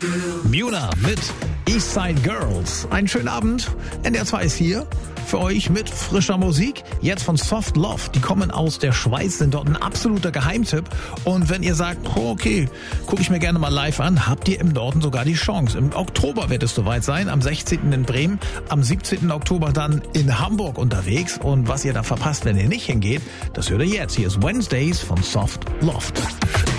Muna mit Eastside Girls. Einen schönen Abend. NDR 2 ist hier für euch mit frischer Musik. Jetzt von Soft Love. Die kommen aus der Schweiz, sind dort ein absoluter Geheimtipp. Und wenn ihr sagt, oh, okay, gucke ich mir gerne mal live an, habt ihr im Norden sogar die Chance. Im Oktober wird es soweit sein, am 16. in Bremen, am 17. Oktober dann in Hamburg unterwegs. Und was ihr da verpasst, wenn ihr nicht hingeht, das hört ihr jetzt. Hier ist Wednesdays von Soft Love.